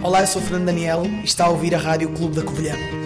Olá, eu sou o Fernando Daniel e está a ouvir a Rádio Clube da Covilhã.